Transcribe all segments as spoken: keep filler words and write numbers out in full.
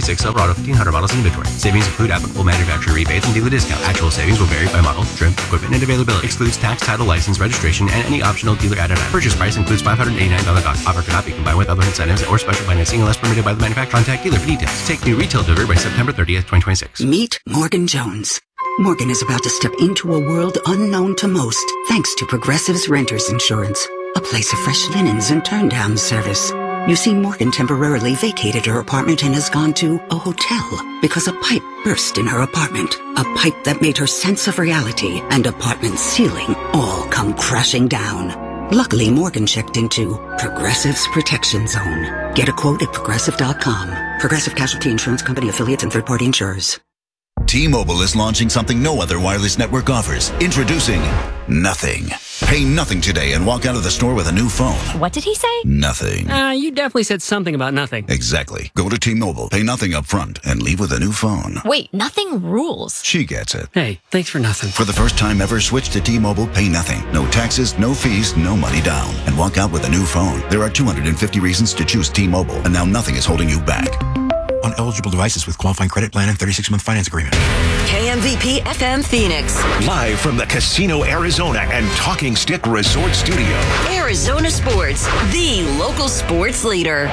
twenty-six. Silverado fifteen hundred models in inventory. Savings include applicable manufacturer rebates and dealer discount. Actual savings will vary by model, trim, equipment, and availability. Excludes tax, title, license, registration, and any optional dealer added on. Purchase price includes five hundred eighty-nine dollars cost. Offer cannot be combined with other incentives or special financing unless permitted by the manufacturer. Contact dealer for details. Take new retail delivery by September thirtieth, twenty twenty-six. Meet Morgan Jones. Morgan is about to step into a world unknown to most, thanks to Progressive's Renters Insurance, a place of fresh linens and turn-down service. You see, Morgan temporarily vacated her apartment and has gone to a hotel because a pipe burst in her apartment. A pipe that made her sense of reality and apartment ceiling all come crashing down. Luckily, Morgan checked into Progressive's Protection Zone. Get a quote at progressive dot com. Progressive Casualty Insurance Company affiliates and third-party insurers. T-Mobile is launching something no other wireless network offers. Introducing Nothing. Pay nothing today and walk out of the store with a new phone. What did he say? Nothing. Uh, you definitely said something about nothing. Exactly. Go to T-Mobile, pay nothing up front, and leave with a new phone. Wait, nothing rules. She gets it. Hey, thanks for nothing. For the first time ever, switch to T-Mobile, pay nothing. No taxes, no fees, no money down. And walk out with a new phone. There are two hundred fifty reasons to choose T-Mobile, and now nothing is holding you back. On eligible devices with qualifying credit plan and thirty-six month finance agreement. K M V P F M Phoenix. Live from the Casino Arizona and Talking Stick Resort Studio. Arizona Sports, the local sports leader.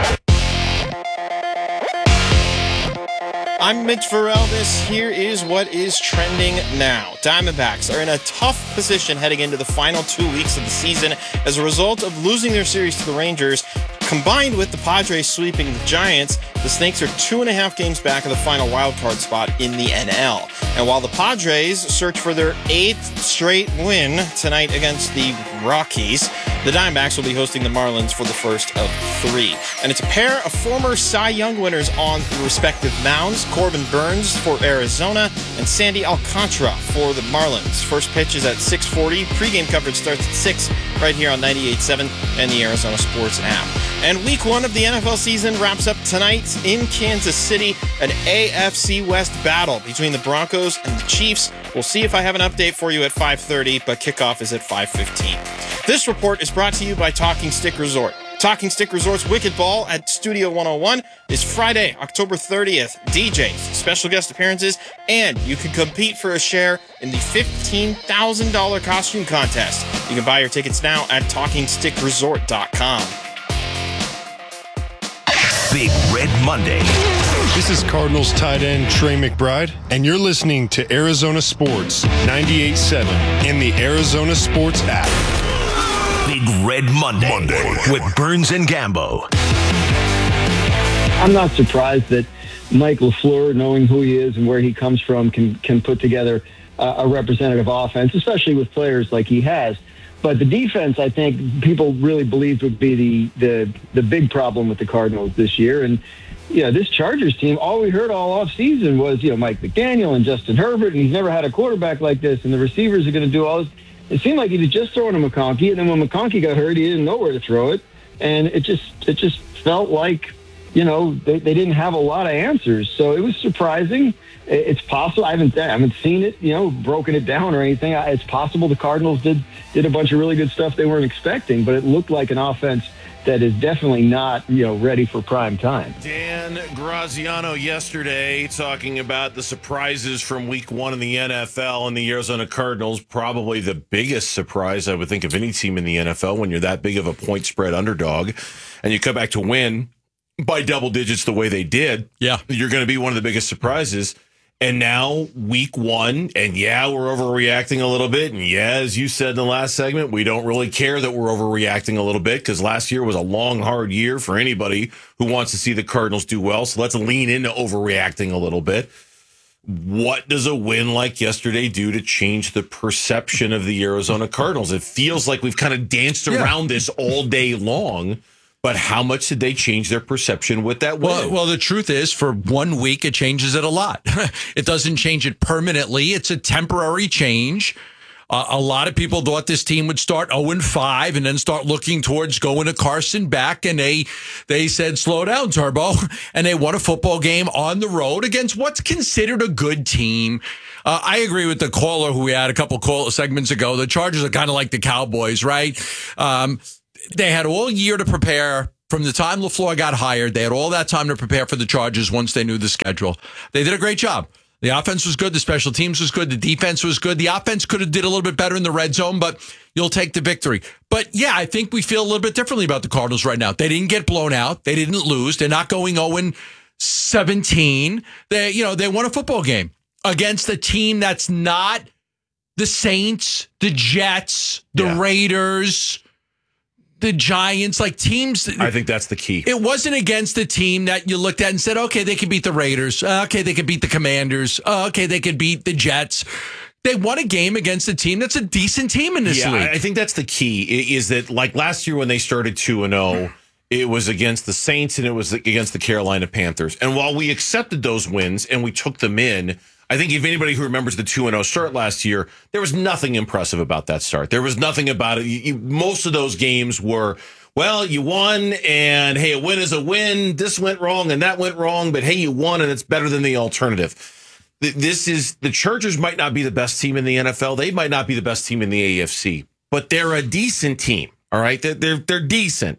I'm Mitch Farrell. This here is what is trending now. Diamondbacks are in a tough position heading into the final two weeks of the season as a result of losing their series to the Rangers. Combined with the Padres sweeping the Giants, the Snakes are two and a half games back of the final wildcard spot in the N L. And while the Padres search for their eighth straight win tonight against the Rockies, the Diamondbacks will be hosting the Marlins for the first of three. And it's a pair of former Cy Young winners on the respective mounds, Corbin Burns for Arizona and Sandy Alcantara for the Marlins. First pitch is at six forty. Pre-game coverage starts at six right here on ninety-eight point seven and the Arizona Sports app. And week one of the N F L season wraps up tonight in Kansas City, an A F C West battle between the Broncos and the Chiefs. We'll see if I have an update for you at five thirty, but kickoff is at five fifteen. This report is brought to you by Talking Stick Resort. Talking Stick Resort's Wicked Ball at Studio one oh one is Friday, October thirtieth. D Js, special guest appearances, and you can compete for a share in the fifteen thousand dollars costume contest. You can buy your tickets now at talking stick resort dot com. Big Red Monday. This is Cardinals tight end Trey McBride, and you're listening to Arizona Sports ninety-eight point seven in the Arizona Sports app. Big Red Monday, Monday. with Burns and Gambo. I'm not surprised that Mike LaFleur, knowing who he is and where he comes from, can can put together uh, a representative offense, especially with players like he has. But the defense, I think, people really believed would be the the the big problem with the Cardinals this year. And you know, this Chargers team, all we heard all offseason was, you know, Mike McDaniel and Justin Herbert, and he's never had a quarterback like this, and the receivers are going to do all this. It seemed like he was just throwing to McConkey, and then when McConkey got hurt, he didn't know where to throw it, and it just it just felt like, you know, they, they didn't have a lot of answers. So it was surprising. It's possible. I haven't I haven't seen it, you know, broken it down or anything. It's possible the Cardinals did did a bunch of really good stuff they weren't expecting, but it looked like an offense that is definitely not, you know, ready for prime time. Dan Graziano yesterday talking about the surprises from week one in the N F L and the Arizona Cardinals. Probably the biggest surprise, I would think, of any team in the N F L when you're that big of a point spread underdog and you come back to win by double digits the way they did. Yeah. You're going to be one of the biggest surprises. And now week one, and yeah, we're overreacting a little bit. And yeah, as you said in the last segment, we don't really care that we're overreacting a little bit because last year was a long, hard year for anybody who wants to see the Cardinals do well. So let's lean into overreacting a little bit. What does a win like yesterday do to change the perception of the Arizona Cardinals? It feels like we've kind of danced Yeah. around this all day long. But how much did they change their perception with that win? Well, well, the truth is, for one week, it changes it a lot. It doesn't change it permanently. It's a temporary change. Uh, a lot of people thought this team would start oh and five and then start looking towards going to Carson back, and they they said, slow down, Turbo, and they won a football game on the road against what's considered a good team. Uh, I agree with the caller who we had a couple call segments ago. The Chargers are kind of like the Cowboys, right? Um They had all year to prepare from the time LaFleur got hired, they had all that time to prepare for the Chargers once they knew the schedule. They did a great job. The offense was good. The special teams was good. The defense was good. The offense could have did a little bit better in the red zone, but you'll take the victory. But, yeah, I think we feel a little bit differently about the Cardinals right now. They didn't get blown out. They didn't lose. They're not going oh and seventeen. They, you know, they won a football game against a team that's not the Saints, the Jets, the yeah. Raiders, the Giants, like teams. I think that's the key. It wasn't against a team that you looked at and said, okay, they could beat the Raiders. Uh, okay, they could beat the Commanders. Uh, okay, they could beat the Jets. They won a game against a team that's a decent team in this yeah, league. I think that's the key, is that like last year when they started two and oh, it was against the Saints and it was against the Carolina Panthers. And while we accepted those wins and we took them in, I think if anybody who remembers the two and oh start last year, there was nothing impressive about that start. There was nothing about it. You, you, most of those games were, well, you won, and hey, a win is a win. This went wrong, and that went wrong, but hey, you won, and it's better than the alternative. This is, the Chargers might not be the best team in the N F L. They might not be the best team in the A F C, but they're a decent team, all right? They're, they're, they're decent.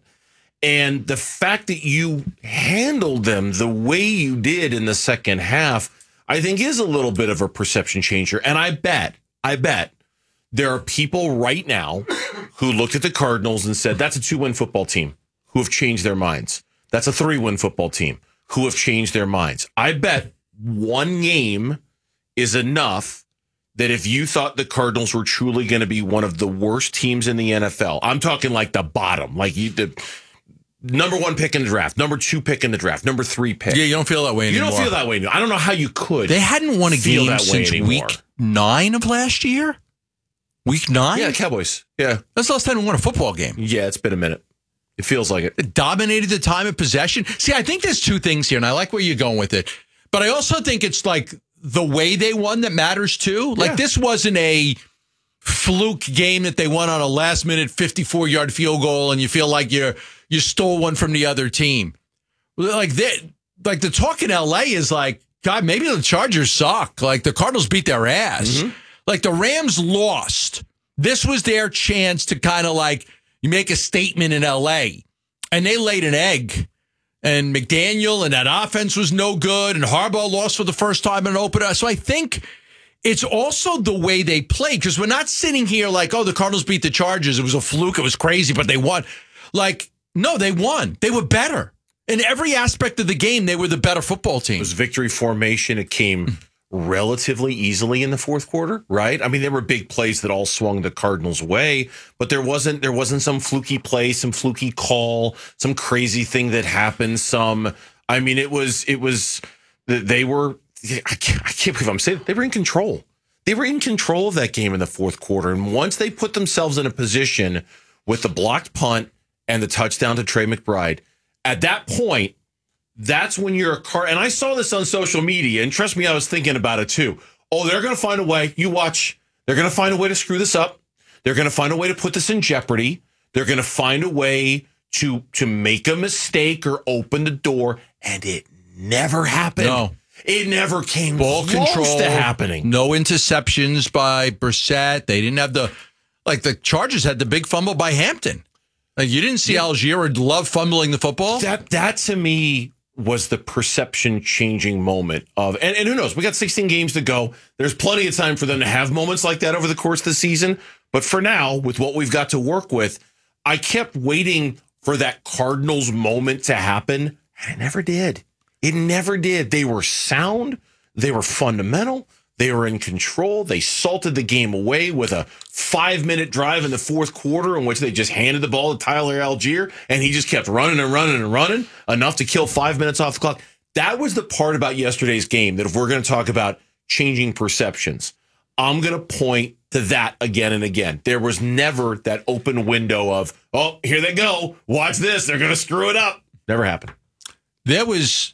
And the fact that you handled them the way you did in the second half, I think is a little bit of a perception changer. And I bet, I bet there are people right now who looked at the Cardinals and said, that's a two-win football team, who have changed their minds. That's a three-win football team, who have changed their minds. I bet one game is enough that if you thought the Cardinals were truly going to be one of the worst teams in the N F L, I'm talking like the bottom, like you the number one pick in the draft, number two pick in the draft, number three pick. Yeah, you don't feel that way anymore. You don't feel that way anymore. I don't know how you could. They hadn't won a game since week nine of last year? Week nine? Yeah, Cowboys. Yeah. That's the last time we won a football game. Yeah, it's been a minute. It feels like it. It dominated the time of possession. See, I think there's two things here, and I like where you're going with it. But I also think it's like the way they won that matters too. Like yeah. This wasn't a fluke game that they won on a last-minute fifty-four-yard field goal, and you feel like you're you stole one from the other team. Like that, like the talk in L A is like, God, maybe the Chargers suck. Like the Cardinals beat their ass. Mm-hmm. Like the Rams lost. This was their chance to kind of like you make a statement in L A, and they laid an egg. And McDaniel and that offense was no good, and Harbaugh lost for the first time in an opener. So I think it's also the way they play, because we're not sitting here like, oh, the Cardinals beat the Chargers. It was a fluke. It was crazy, but they won. Like, no, they won. They were better. In every aspect of the game, they were the better football team. It was victory formation. It came relatively easily in the fourth quarter, right? I mean, there were big plays that all swung the Cardinals' way, but there wasn't there wasn't some fluky play, some fluky call, some crazy thing that happened. Some, I mean, it was it was they were. I can't, I can't believe I'm saying it. They were in control. They were in control of that game in the fourth quarter, and once they put themselves in a position with the blocked punt and the touchdown to Trey McBride, at that point, that's when you're a car. And I saw this on social media, and trust me, I was thinking about it too. Oh, they're going to find a way. You watch. They're going to find a way to screw this up. They're going to find a way to put this in jeopardy. They're going to find a way to to make a mistake or open the door, and it never happened. No. It never came Ball close control to happening. No interceptions by Brissett. They didn't have the, like the Chargers had the big fumble by Hampton. Like you didn't see yeah. Algier or Love fumbling the football. That that to me was the perception changing moment of, and, and who knows? We got sixteen games to go. There's plenty of time for them to have moments like that over the course of the season. But for now, with what we've got to work with, I kept waiting for that Cardinals moment to happen, and it never did. It never did. They were sound. They were fundamental. They were in control. They salted the game away with a five-minute drive in the fourth quarter in which they just handed the ball to Tyler Algier, and he just kept running and running and running, enough to kill five minutes off the clock. That was the part about yesterday's game that if we're going to talk about changing perceptions, I'm going to point to that again and again. There was never that open window of, oh, here they go. Watch this. They're going to screw it up. Never happened. There was...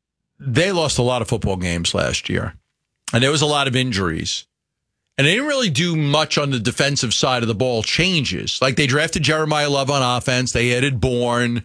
They lost a lot of football games last year, and there was a lot of injuries. And they didn't really do much on the defensive side of the ball changes. Like they drafted Jeremiah Love on offense. They added Bourne.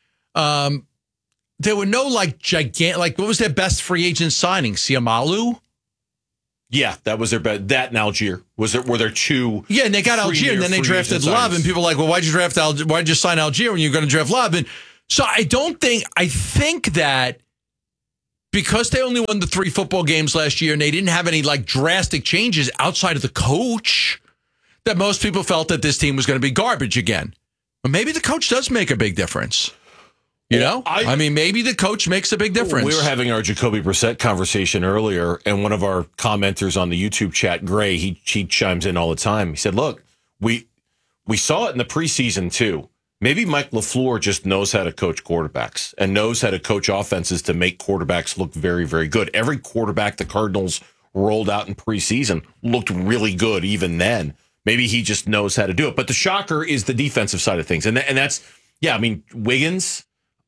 Um, there were no like gigantic, like what was their best free agent signing? Siamalu? Yeah, that was their best. That and Algier. Was there, were there two? Yeah, and they got Algier, and then they drafted Love, and people were like, well, why'd you draft Algier? Why'd you sign Algier when you're going to draft Love? And So I don't think, I think that because they only won the three football games last year and they didn't have any like drastic changes outside of the coach, that most people felt that this team was going to be garbage again. But maybe the coach does make a big difference. You know, I, I mean, maybe the coach makes a big difference. We were having our Jacoby Brissett conversation earlier, and one of our commenters on the YouTube chat, Gray, he he chimes in all the time. He said, "Look, we we saw it in the preseason too. Maybe Mike LaFleur just knows how to coach quarterbacks and knows how to coach offenses to make quarterbacks look very, very good. Every quarterback the Cardinals rolled out in preseason looked really good even then. Maybe he just knows how to do it. But the shocker is the defensive side of things, and th- and that's yeah. I mean, Wiggins."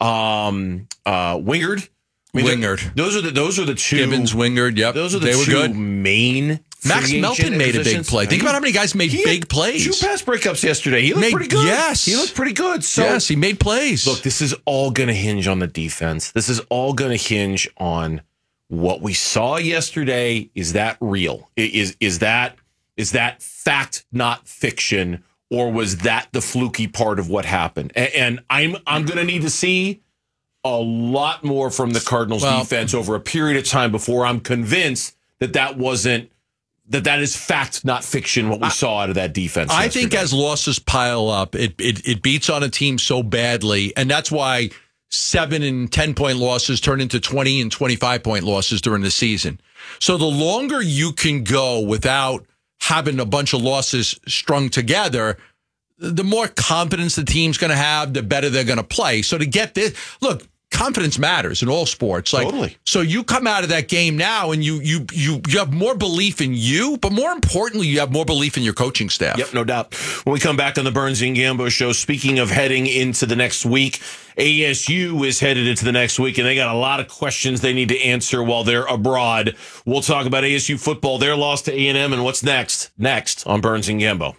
Um, uh, Wingard, I mean, Wingard. Those are the those are the two. Gibbons, Wingard. Yep, those are the they two were good. main. Max Melton made a big play. Think about how many guys made big plays. Two pass breakups yesterday. He looked made, pretty good. Yes, he looked pretty good. So, yes, he made plays. Look, this is all going to hinge on the defense. This is all going to hinge on what we saw yesterday. Is that real? Is is that is that fact, not fiction? Or was that the fluky part of what happened? And, and I'm I'm going to need to see a lot more from the Cardinals well, defense over a period of time before I'm convinced that that wasn't that that is fact, not fiction. What we I, saw out of that defense. I yesterday. think as losses pile up, it, it it beats on a team so badly, and that's why seven and ten point losses turn into twenty and twenty-five point losses during the season. So the longer you can go without having a bunch of losses strung together, the more confidence the team's going to have, the better they're going to play. So to get this, look, confidence matters in all sports. Like, totally. So you come out of that game now and you you you you have more belief in you, but more importantly, you have more belief in your coaching staff. Yep, no doubt. When we come back on the Burns and Gambo show, speaking of heading into the next week, A S U is headed into the next week, and they got a lot of questions they need to answer while they're abroad. We'll talk about A S U football, their loss to A and M, and what's next. Next on Burns and Gambo.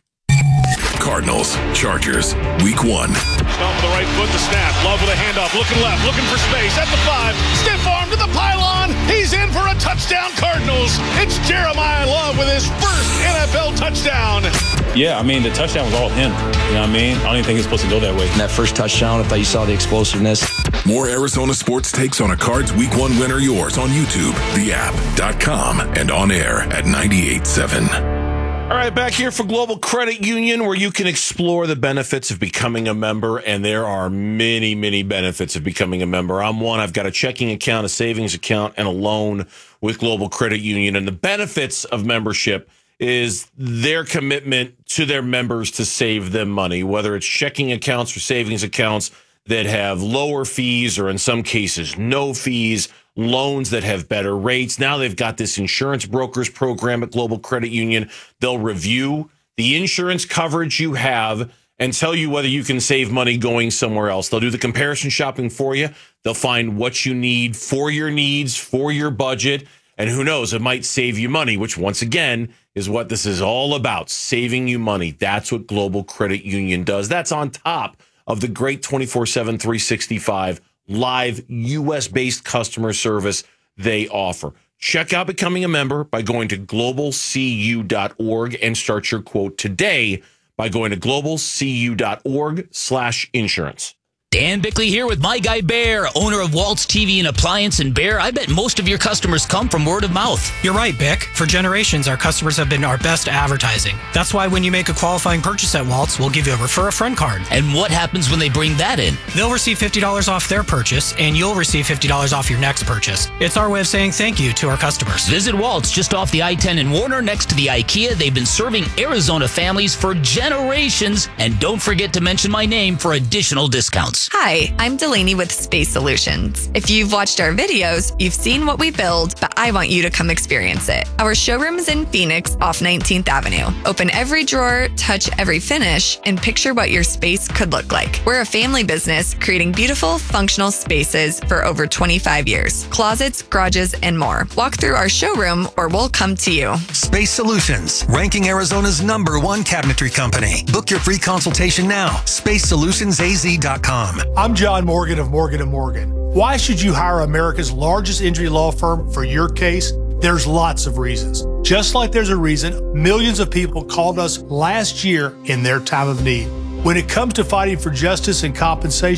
Cardinals, Chargers, week one. Stomp with the right foot, the snap. Love with a handoff, looking left, looking for space at the five. Stiff arm to the pylon. He's in for a touchdown, Cardinals. It's Jeremiah Love with his first N F L touchdown. Yeah, I mean, the touchdown was all him. You know what I mean? I don't even think he's supposed to go that way. And that first touchdown, I thought you saw the explosiveness. More Arizona sports takes on a Cards week one winner yours on YouTube, the app dot com, and on air at ninety-eight point seven. All right, back here for Global Credit Union, where you can explore the benefits of becoming a member, and there are many, many benefits of becoming a member. I'm one. I've got a checking account, a savings account, and a loan with Global Credit Union, and the benefits of membership is their commitment to their members to save them money, whether it's checking accounts or savings accounts that have lower fees or in some cases no fees, loans that have better rates. Now they've got this insurance brokers program at Global Credit Union. They'll review the insurance coverage you have and tell you whether you can save money going somewhere else. They'll do the comparison shopping for you. They'll find what you need for your needs, for your budget. And who knows, it might save you money, which once again is what this is all about, saving you money. That's what Global Credit Union does. That's on top of the great twenty-four seven, three sixty-five live U S-based customer service they offer. Check out becoming a member by going to global c u dot org and start your quote today by going to global c u dot org slash insurance. Dan Bickley here with My Guy Bear, owner of Waltz T V and Appliance in Bear. I bet most of your customers come from word of mouth. You're right, Bick. For generations, our customers have been our best advertising. That's why when you make a qualifying purchase at Waltz, we'll give you a Refer a Friend card. And what happens when they bring that in? They'll receive fifty dollars off their purchase, and you'll receive fifty dollars off your next purchase. It's our way of saying thank you to our customers. Visit Waltz just off the I ten in Warner next to the IKEA. They've been serving Arizona families for generations. And don't forget to mention my name for additional discounts. Hi, I'm Delaney with Space Solutions. If you've watched our videos, you've seen what we build, but I want you to come experience it. Our showroom is in Phoenix off nineteenth Avenue. Open every drawer, touch every finish, and picture what your space could look like. We're a family business creating beautiful, functional spaces for over twenty-five years. Closets, garages, and more. Walk through our showroom or we'll come to you. Space Solutions, ranking Arizona's number one cabinetry company. Book your free consultation now. space solutions a z dot com. I'm John Morgan of Morgan and Morgan. Why should you hire America's largest injury law firm for your case? There's lots of reasons. Just like there's a reason millions of people called us last year in their time of need. When it comes to fighting for justice and compensation,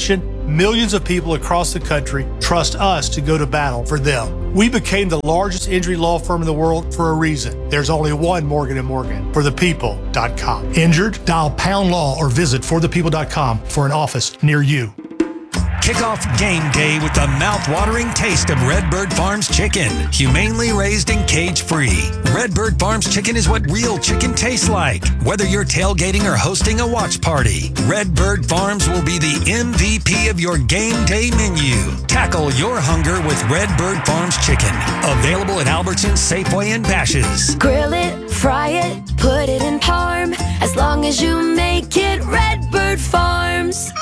millions of people across the country trust us to go to battle for them. We became the largest injury law firm in the world for a reason. There's only one Morgan and Morgan, for the people dot com. Injured? Dial pound law or visit for the people dot com for an office near you. Kick off game day with the mouth-watering taste of Redbird Farms chicken. Humanely raised and cage-free. Redbird Farms chicken is what real chicken tastes like. Whether you're tailgating or hosting a watch party, Redbird Farms will be the M V P of your game day menu. Tackle your hunger with Redbird Farms chicken. Available at Albertsons, Safeway, and Bash's'. Grill it, fry it, put it in parm. As long as you make it Redbird Farms.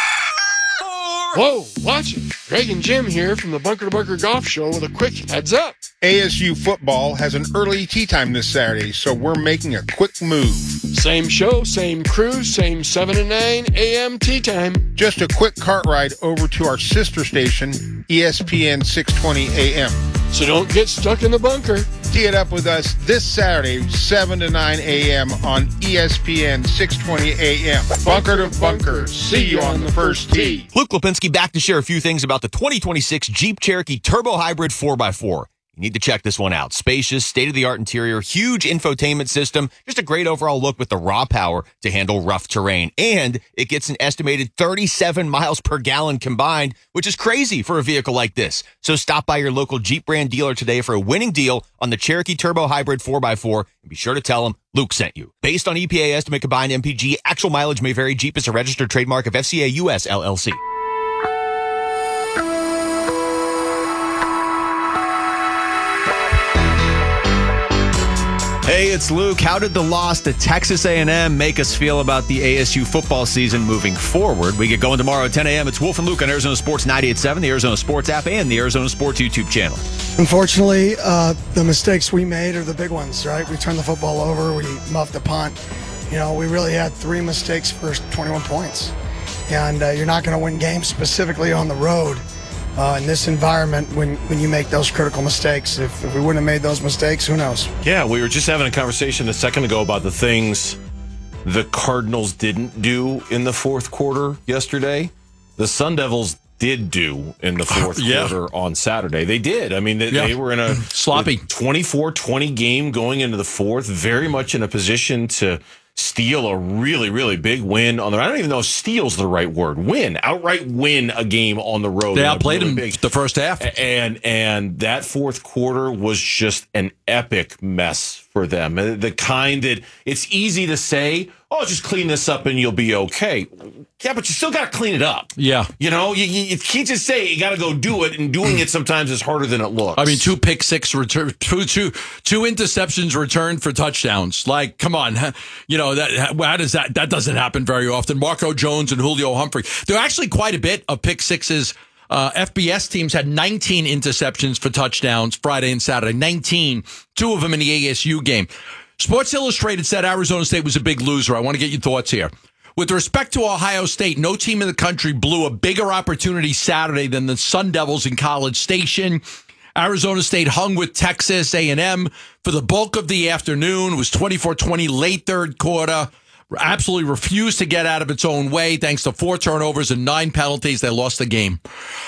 Whoa, watch it. Greg and Jim here from the Bunker to Bunker Golf Show with a quick heads up. A S U football has an early tee time this Saturday, so we're making a quick move. Same show, same crew, same seven to nine a.m. tee time. Just a quick cart ride over to our sister station, E S P N six twenty A M. So don't get stuck in the bunker. Tee it up with us this Saturday, seven to nine a.m. on E S P N six twenty A M. Bunker to Bunker. See you on the first tee. Luke Lipinski back to share a few things about the twenty twenty-six Jeep Cherokee Turbo Hybrid four by four. You need to check this one out. Spacious, state-of-the-art interior, huge infotainment system, just a great overall look with the raw power to handle rough terrain. And it gets an estimated thirty-seven miles per gallon combined, which is crazy for a vehicle like this. So stop by your local Jeep brand dealer today for a winning deal on the Cherokee Turbo Hybrid four by four, and be sure to tell them Luke sent you. Based on E P A estimate combined M P G, actual mileage may vary. Jeep is a registered trademark of F C A U S L L C. Hey, it's Luke. How did the loss to Texas A and M make us feel about the A S U football season moving forward? We get going tomorrow at ten a.m. It's Wolf and Luke on Arizona Sports ninety-eight point seven, the Arizona Sports app, and the Arizona Sports YouTube channel. Unfortunately, uh, the mistakes we made are the big ones, right? We turned the football over. We muffed the punt. You know, we really had three mistakes for twenty-one points. And uh, you're not going to win games specifically on the road. Uh, in this environment, when, when you make those critical mistakes. If, if we wouldn't have made those mistakes, who knows? Yeah, we were just having a conversation a second ago about the things the Cardinals didn't do in the fourth quarter yesterday. The Sun Devils did do in the fourth yeah. quarter on Saturday. They did. I mean, they, yeah. they were in a sloppy twenty-four twenty game going into the fourth, very much in a position to steal a really, really big win on the. I don't even know if steal's the right word. Win, outright win a game on the road. They outplayed really him big. the first half, and and that fourth quarter was just an epic mess for them. The kind that it's easy to say, "Oh, just clean this up and you'll be okay." Yeah, but you still got to clean it up. Yeah, you know, you, you can't just say it. You got to go do it, and doing it sometimes is harder than it looks. I mean, two pick six return, two two two interceptions returned for touchdowns. Like, come on, you know that how does that that doesn't happen very often. Marco Jones and Julio Humphrey. There are actually quite a bit of pick sixes. Uh, F B S teams had nineteen interceptions for touchdowns Friday and Saturday. nineteen, two of them in the A S U game. Sports Illustrated said Arizona State was a big loser. I want to get your thoughts here. With respect to Ohio State, no team in the country blew a bigger opportunity Saturday than the Sun Devils in College Station. Arizona State hung with Texas A and M for the bulk of the afternoon. It was twenty-four twenty late third quarter. Absolutely refused to get out of its own way. Thanks to four turnovers and nine penalties, they lost the game.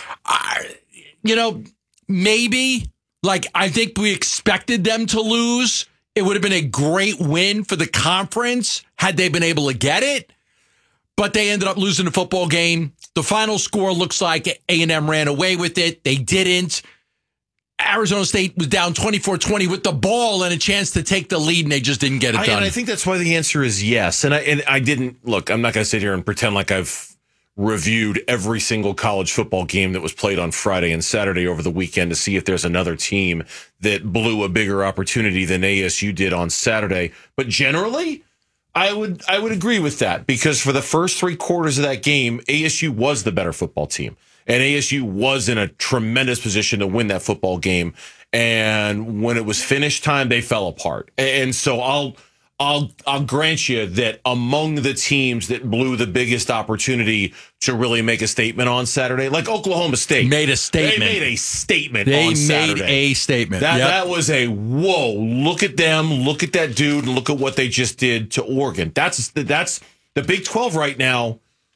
I, you know, maybe, like, I think we expected them to lose. It would have been a great win for the conference had they been able to get it. But they ended up losing the football game. The final score looks like A and M ran away with it. They didn't. Arizona State was down twenty-four twenty with the ball and a chance to take the lead, and they just didn't get it I, done. And I think that's why the answer is yes. And I and I didn't look. I'm not going to sit here and pretend like I've reviewed every single college football game that was played on Friday and Saturday over the weekend to see if there's another team that blew a bigger opportunity than A S U did on Saturday. But generally, I would I would agree with that, because for the first three quarters of that game, A S U was the better football team. And A S U was in a tremendous position to win that football game. And when it was finish time, they fell apart. And so I'll I'll I'll grant you that among the teams that blew the biggest opportunity to really make a statement on Saturday, like Oklahoma State made a statement. They made a statement They on Saturday. made a statement. That Yep. that was a whoa, look at them, look at that dude, and look at what they just did to Oregon. That's that's the Big twelve right now.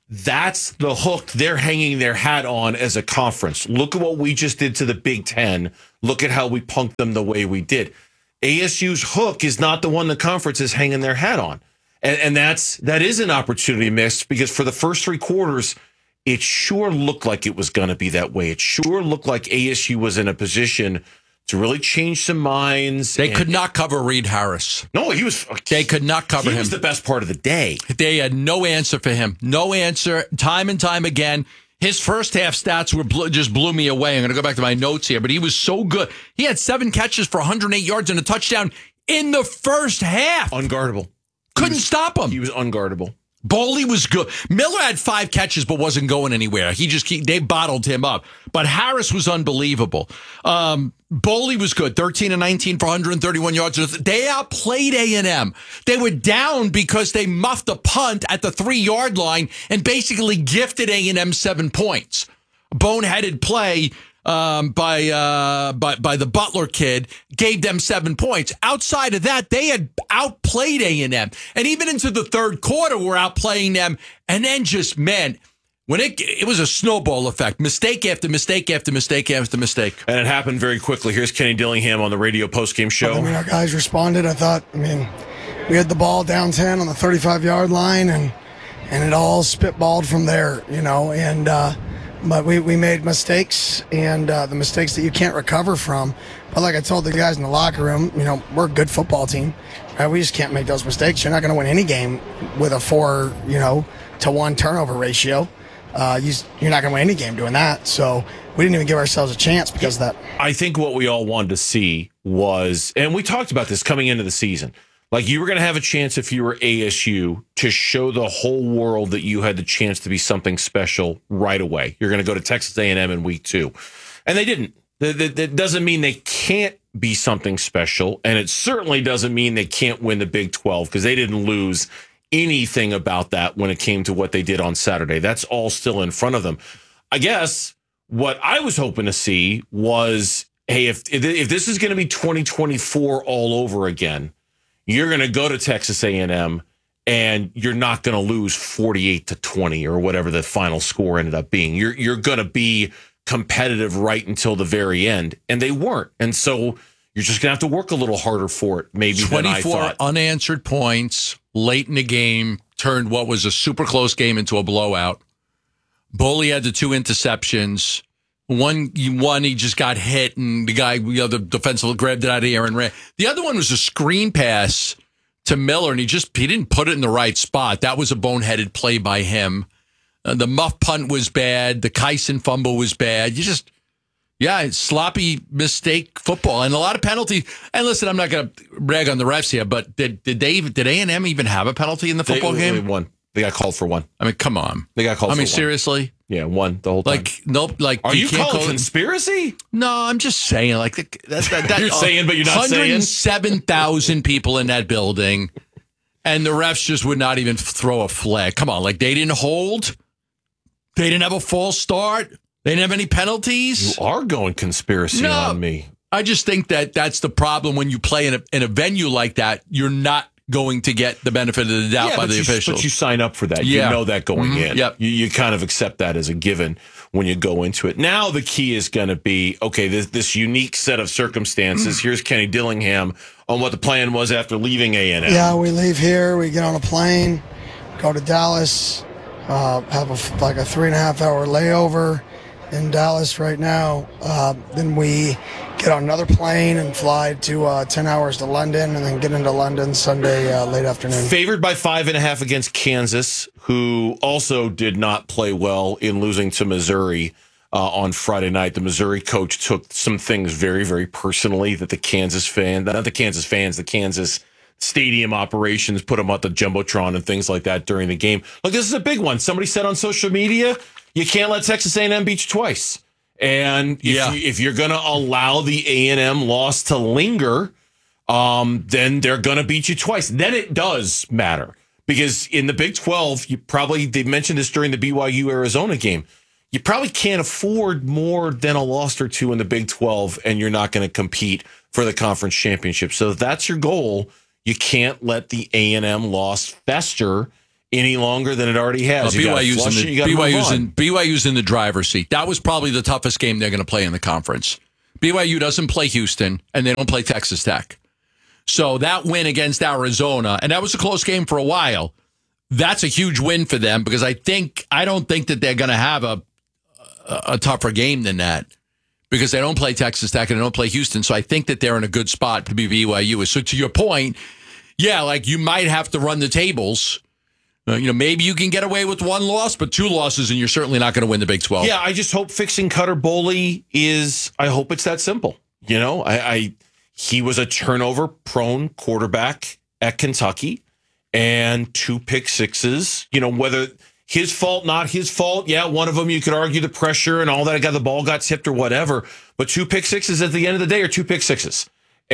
That's the hook they're hanging their hat on as a conference. Look at what we just did to the Big Ten. Look at how we punked them the way we did. A S U's hook is not the one the conference is hanging their hat on. And, and that's that is an opportunity missed, because for the first three quarters, it sure looked like it was going to be that way. It sure looked like A S U was in a position to really change some minds. They and, could not cover Reed Harris. No, he was. They could not cover he him. He was the best part of the day. They had no answer for him. No answer. Time and time again. His first half stats were blew, just blew me away. I'm going to go back to my notes here, but he was so good. He had seven catches for one hundred eight yards and a touchdown in the first half. Unguardable. Couldn't was, stop him. He was unguardable. Boley was good. Miller had five catches but wasn't going anywhere. He just keep, they bottled him up. But Harris was unbelievable. Um, Boley was good. thirteen and nineteen for one hundred thirty-one yards. They outplayed A and M. They were down because they muffed a punt at the three-yard line and basically gifted A and M seven points. Boneheaded play um, by, uh, by by the Butler kid gave them seven points. Outside of that, they had outplayed A and M. And even into the third quarter, we're outplaying them. And then just, man, when it it was a snowball effect. Mistake after mistake after mistake after mistake. And it happened very quickly. Here's Kenny Dillingham on the radio postgame show. I mean, our guys responded. I thought, I mean, we had the ball down ten on the thirty-five-yard line, and and it all spitballed from there, you know, and uh But we, we made mistakes, and uh, the mistakes that you can't recover from. But like I told the guys in the locker room, you know, we're a good football team. Right? We just can't make those mistakes. You're not going to win any game with a four, you know, to one turnover ratio. Uh, you, you're not going to win any game doing that. So we didn't even give ourselves a chance because of that. I think what we all wanted to see was, and we talked about this coming into the season, like you were going to have a chance if you were A S U to show the whole world that you had the chance to be something special right away. You're going to go to Texas A and M in week two. And they didn't. That, that, that doesn't mean they can't be something special. And it certainly doesn't mean they can't win the Big twelve, because they didn't lose anything about that when it came to what they did on Saturday. That's all still in front of them. I guess what I was hoping to see was, hey, if if this is going to be twenty twenty-four all over again, you're going to go to Texas A and M and you're not going to lose forty-eight to twenty or whatever the final score ended up being. You're you're going to be competitive right until the very end, and they weren't. And so you're just going to have to work a little harder for it, maybe than I twenty-four thought. unanswered points late in the game turned what was a super close game into a blowout. Boley had the two interceptions. One, one, he just got hit, and the guy, you know, the defensive grabbed it out of the air and ran. The other one was a screen pass to Miller, and he just he didn't put it in the right spot. That was a boneheaded play by him. Uh, the muff punt was bad. The Kyson fumble was bad. You just, yeah, sloppy mistake football and a lot of penalties. And listen, I'm not going to rag on the refs here, but did did they even, did A and M even have a penalty in the football they, game? They won. They got called for one. I mean, come on. They got called. I for mean, one. seriously. Yeah, one the whole time. Like, nope. Like, are you, you can't calling call conspiracy? No, I'm just saying. Like, that, that, that you're uh, saying, but you're not saying. one hundred seven thousand people in that building, and the refs just would not even throw a flag. Come on, like they didn't hold. They didn't have a false start. They didn't have any penalties. You are going conspiracy no, on me. I just think that that's the problem when you play in a in a venue like that. You're not going to get the benefit of the doubt yeah, by the you, officials. But you sign up for that. Yeah. You know that going Mm-hmm. in. Yep. You, you kind of accept that as a given when you go into it. Now the key is going to be, okay, this, this unique set of circumstances. Here's Kenny Dillingham on what the plan was after leaving A and M. Yeah, we leave here. We get on a plane, go to Dallas, uh, have a, like a three and a half hour layover in Dallas right now. Uh, then we get on another plane and fly to uh, ten hours to London, and then get into London Sunday uh, late afternoon. Favored by five and a half against Kansas, who also did not play well in losing to Missouri uh, on Friday night. The Missouri coach took some things very, very personally that the Kansas fan, not the Kansas fans, the Kansas stadium operations put them at the Jumbotron and things like that during the game. Look, this is a big one. Somebody said on social media, you can't let Texas A and M beat you twice. And if, yeah. you, if you're going to allow the A and M loss to linger, um, then they're going to beat you twice. Then it does matter, because in the Big twelve, you probably, they mentioned this during the B Y U-Arizona game, you probably can't afford more than a loss or two in the Big twelve, and you're not going to compete for the conference championship. So if that's your goal, you can't let the A and M loss fester any longer than it already has. Uh, You gotta BYU's flush in it, you the, gotta move BYU's, on. in, BYU's in the driver's seat. That was probably the toughest game they're going to play in the conference. B Y U doesn't play Houston, and they don't play Texas Tech. So that win against Arizona, and that was a close game for a while, that's a huge win for them because I think I don't think that they're going to have a, a a tougher game than that because they don't play Texas Tech and they don't play Houston. So I think that they're in a good spot to be B Y U. So to your point, yeah, like you might have to run the tables. Uh, you know, maybe you can get away with one loss, but two losses, and you're certainly not going to win the Big twelve. Yeah, I just hope fixing Cutter Boley is, I hope it's that simple. You know, I, I he was a turnover-prone quarterback at Kentucky and two pick sixes. You know, whether his fault, not his fault. Yeah, one of them you could argue the pressure and all that. Got the ball got tipped or whatever. But two pick sixes at the end of the day are two pick sixes.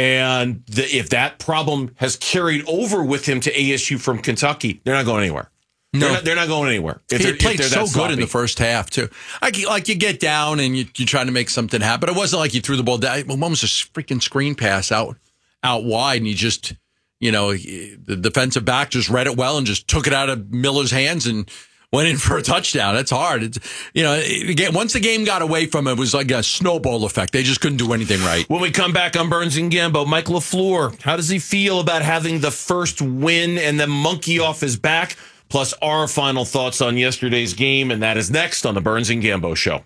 And the, if that problem has carried over with him to A S U from Kentucky, they're not going anywhere. No. They're not, they're not going anywhere. If He they're, played if they're so that good in sloppy. the first half, too. Like, you- like you get down and you, you try to make something happen. It wasn't like you threw the ball down. One was a freaking screen pass out out wide, and you just, you know, the defensive back just read it well and just took it out of Miller's hands and went in for a touchdown. It's hard. It's, you know, it, once the game got away from it, it was like a snowball effect. They just couldn't do anything right. When we come back on Burns and Gambo, Mike LaFleur, how does he feel about having the first win and the monkey off his back? Plus our final thoughts on yesterday's game, and that is next on the Burns and Gambo Show.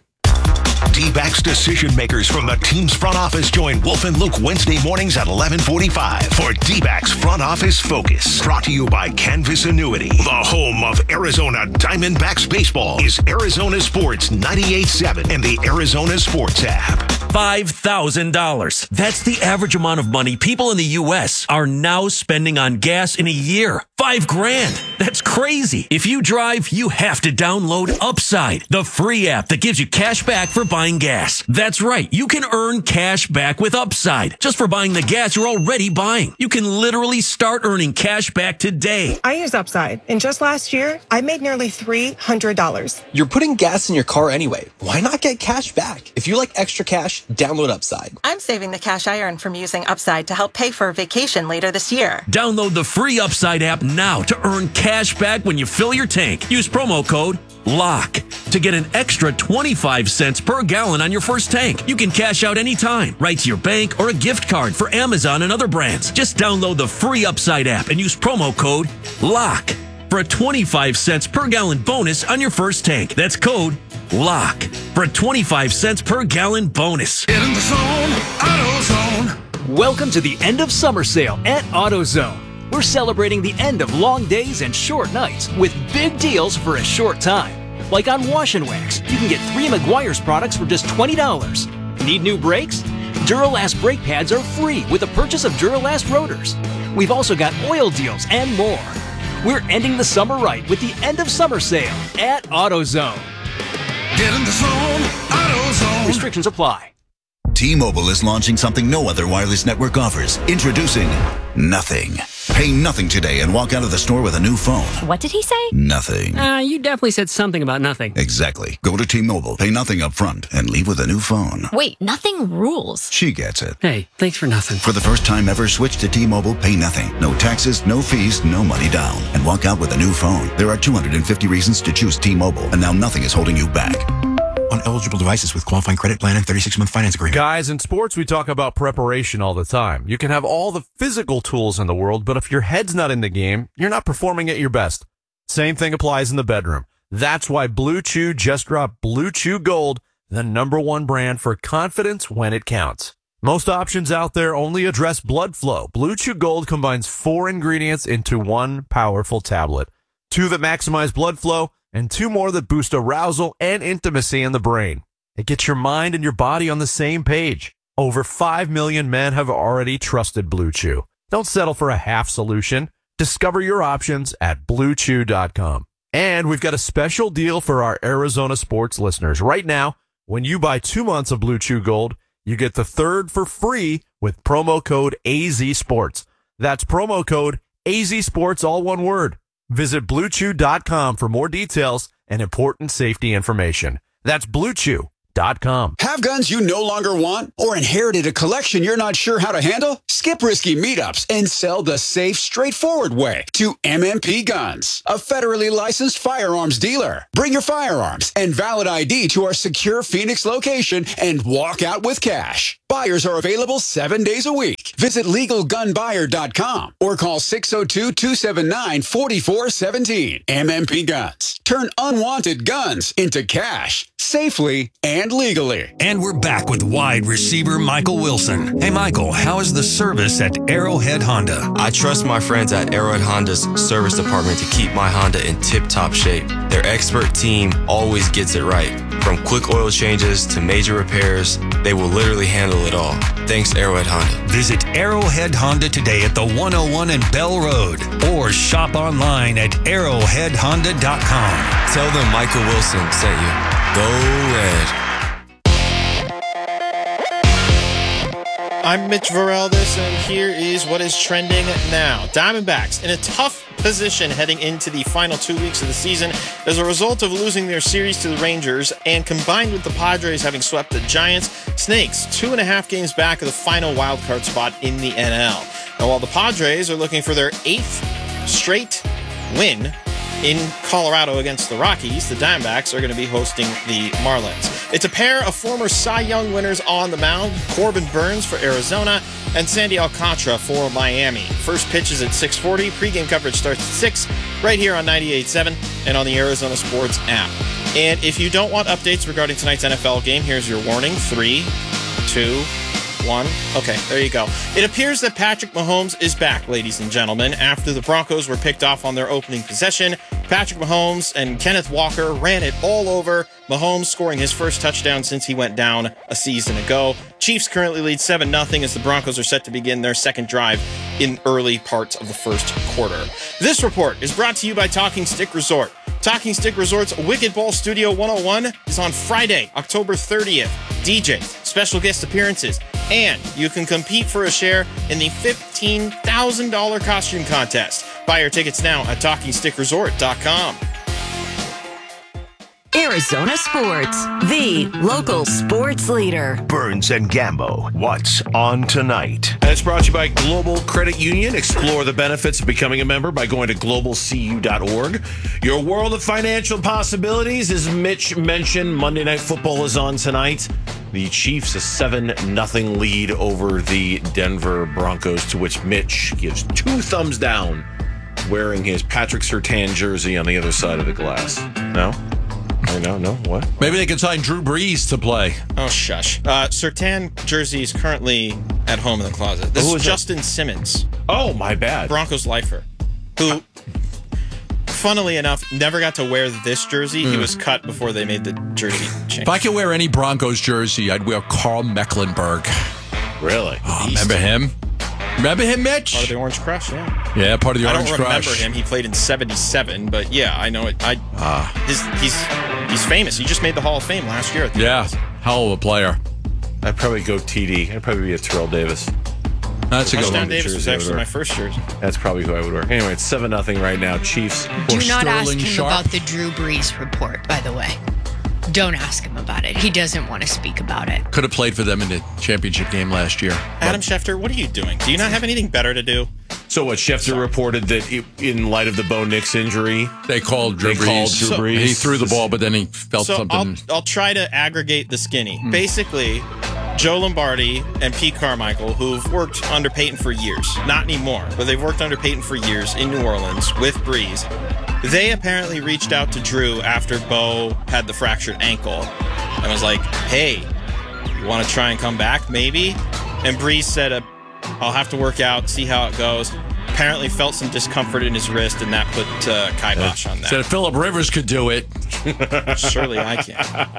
D-backs decision makers from the team's front office join Wolf and Luke Wednesday mornings at eleven forty-five for D-backs Front Office Focus. Brought to you by Canvas Annuity. The home of Arizona Diamondbacks baseball is Arizona Sports ninety-eight point seven and the Arizona Sports app. five thousand dollars. That's the average amount of money people in the U S are now spending on gas in a year. Five grand. That's crazy. If you drive, you have to download Upside, the free app that gives you cash back for buying gas. That's right. You can earn cash back with Upside just for buying the gas you're already buying. You can literally start earning cash back today. I use Upside, and just last year, I made nearly three hundred dollars. You're putting gas in your car anyway. Why not get cash back? If you like extra cash, download Upside. I'm saving the cash I earn from using Upside to help pay for a vacation later this year. Download the free Upside app now to earn cash back when you fill your tank. Use promo code LOCK to get an extra twenty-five cents per gallon on your first tank. You can cash out anytime, right to your bank or a gift card for Amazon and other brands. Just download the free Upside app and use promo code LOCK for a twenty-five cents per gallon bonus on your first tank. That's code LOCK for a twenty-five cents per gallon bonus. Get in the zone, AutoZone. Welcome to the end of summer sale at AutoZone. We're celebrating the end of long days and short nights with big deals for a short time. Like on Wash and Wax, you can get three Meguiar's products for just twenty dollars. Need new brakes? Duralast brake pads are free with the purchase of Duralast rotors. We've also got oil deals and more. We're ending the summer right with the end of summer sale at AutoZone. Get in the zone, AutoZone. Restrictions apply. T-Mobile is launching something no other wireless network offers. Introducing Nothing. Pay nothing today and walk out of the store with a new phone. What did he say? Nothing. Uh, you definitely said something about nothing. Exactly. Go to T-Mobile, pay nothing up front, and leave with a new phone. Wait, nothing rules. She gets it. Hey, thanks for nothing. For the first time ever, switch to T-Mobile, pay nothing. No taxes, no fees, no money down. And walk out with a new phone. There are two hundred fifty reasons to choose T-Mobile, and now nothing is holding you back. On eligible devices with qualifying credit plan and thirty-six month finance agreement. Guys, in sports, we talk about preparation all the time. You can have all the physical tools in the world, but if your head's not in the game, you're not performing at your best. Same thing applies in the bedroom. That's why Blue Chew just dropped Blue Chew Gold, the number one brand for confidence when it counts. Most options out there only address blood flow. Blue Chew Gold combines four ingredients into one powerful tablet. Two that maximize blood flow, and two more that boost arousal and intimacy in the brain. It gets your mind and your body on the same page. Over five million men have already trusted Blue Chew. Don't settle for a half solution. Discover your options at blue chew dot com. And we've got a special deal for our Arizona sports listeners. Right now, when you buy two months of Blue Chew Gold, you get the third for free with promo code A Z Sports. That's promo code A Z Sports, all one word. Visit blue chew dot com for more details and important safety information. That's blue chew dot com. Have guns you no longer want or inherited a collection you're not sure how to handle? Skip risky meetups and sell the safe, straightforward way to M M P Guns, a federally licensed firearms dealer. Bring your firearms and valid I D to our secure Phoenix location and walk out with cash. Buyers are available seven days a week. Visit legal gun buyer dot com or call six oh two, two seven nine, four four one seven. M M P Guns. Turn unwanted guns into cash safely and legally. And we're back with wide receiver Michael Wilson. Hey, Michael, how is the service at Arrowhead Honda? I trust my friends at Arrowhead Honda's service department to keep my Honda in tip-top shape. Their expert team always gets it right. From quick oil changes to major repairs, they will literally handle it all. Thanks, Arrowhead Honda. Visit Arrowhead Honda today at the one oh one and Bell Road or shop online at arrowhead honda dot com. Tell them Michael Wilson sent you. Go Red. I'm Mitch Vareldes, and here is what is trending now. Diamondbacks in a tough position heading into the final two weeks of the season as a result of losing their series to the Rangers, and combined with the Padres having swept the Giants, Snakes two and a half games back of the final wildcard spot in the N L. Now, while the Padres are looking for their eighth straight win in Colorado against the Rockies, the Diamondbacks are going to be hosting the Marlins. It's a pair of former Cy Young winners on the mound, Corbin Burns for Arizona and Sandy Alcantara for Miami. First pitch is at six forty. Pre-game coverage starts at six right here on ninety-eight point seven and on the Arizona Sports app. And if you don't want updates regarding tonight's N F L game, here's your warning. Three, two, one. Okay, there you go. It appears that Patrick Mahomes is back, ladies and gentlemen. After the Broncos were picked off on their opening possession, Patrick Mahomes and Kenneth Walker ran it all over. Mahomes scoring his first touchdown since he went down a season ago. Chiefs currently lead seven nothing as the Broncos are set to begin their second drive in early parts of the first quarter. This report is brought to you by Talking Stick Resort. Talking Stick Resort's Wicked Ball Studio one oh one is on Friday, October thirtieth. D Js, special guest appearances, and you can compete for a share in the fifteen thousand dollars costume contest. Buy your tickets now at talking stick resort dot com. Arizona Sports, the local sports leader. Burns and Gambo, what's on tonight? And it's brought to you by Global Credit Union. Explore the benefits of becoming a member by going to global c u dot org. Your world of financial possibilities, as Mitch mentioned, Monday Night Football is on tonight. The Chiefs a seven nothing lead over the Denver Broncos, to which Mitch gives two thumbs down, wearing his Patrick Surtain jersey on the other side of the glass. No? Or no, no, what? Maybe they can sign Drew Brees to play. Oh, shush. Uh, Surtain jersey is currently at home in the closet. This Who is is Justin Simmons. Oh, my bad. Broncos lifer, who, funnily enough, never got to wear this jersey. Mm. He was cut before they made the jersey change. If I could wear any Broncos jersey, I'd wear Carl Mecklenburg. Really? Oh, remember him? Remember him, Mitch? Part of the Orange Crush, yeah. Yeah, part of the I Orange don't remember Crush. him. He played in seventy-seven, but yeah, I know it. I Ah. his, he's he's famous. He just made the Hall of Fame last year. At the Yeah, hell of a player. I'd probably go T D. I'd probably be a Terrell Davis. That's a good Touchdown one. Davis was Jersey I would actually wear. my first jersey. That's probably who I would wear. Anyway, it's seven nothing right now. Chiefs. Do or not ask Sterling him Sharp. about the Drew Brees report, by the way. Don't ask him about it. He doesn't want to speak about it. Could have played for them in the championship game last year. Adam Schefter, what are you doing? Do you not have anything better to do? So what? Schefter reported that it, in light of the Bo Nix injury, they called Drew they Brees. called Drew So- Brees. he threw the ball, but then he felt so something. I'll, I'll try to aggregate the skinny. Hmm. Basically, Joe Lombardi and Pete Carmichael, who've worked under Peyton for years, not anymore, but they've worked under Peyton for years in New Orleans with Brees. They apparently reached out to Drew after Bo had the fractured ankle and was like, hey, you want to try and come back, maybe? And Brees said, uh, I'll have to work out, see how it goes. Apparently felt some discomfort in his wrist, and that put uh, kibosh on that. Said if Phillip Rivers could do it. Surely I can.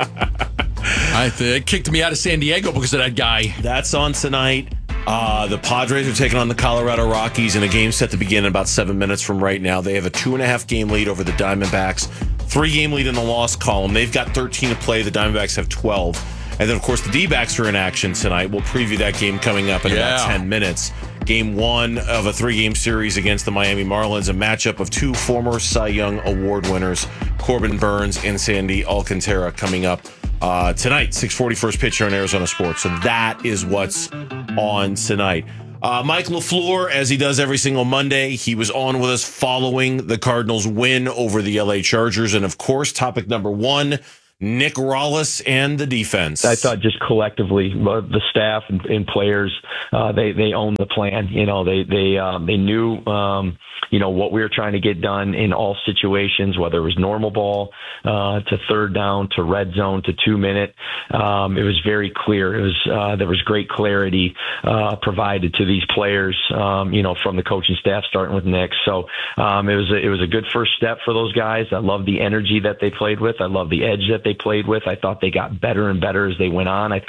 I th- it kicked me out of San Diego because of that guy. That's on tonight. Uh, the Padres are taking on the Colorado Rockies in a game set to begin in about seven minutes from right now. They have a two and a half game lead over the Diamondbacks, three game lead in the loss column. They've got thirteen to play. The Diamondbacks have twelve. And then, of course, the D-backs are in action tonight. We'll preview that game coming up in Yeah. about ten minutes. Game one of a three-game series against the Miami Marlins, a matchup of two former Cy Young Award winners, Corbin Burns and Sandy Alcantara, coming up uh, tonight, six forty first pitch here on Arizona Sports. So that is what's on tonight. Uh, Mike LaFleur, as he does every single Monday, he was on with us following the Cardinals' win over the L A Chargers. And, of course, topic number one, Nick Rallis and the defense. I thought just collectively, uh, the staff and, and players, uh, they they owned the plan. You know, they they um, they knew um, you know what we were trying to get done in all situations, whether it was normal ball uh, to third down to red zone to two minute. Um, it was very clear. It was uh, there was great clarity uh, provided to these players. Um, you know, from the coaching staff, starting with Nick. So um, it was a, it was a good first step for those guys. I love the energy that they played with. I love the edge that they played with. I thought they got better and better as they went on. I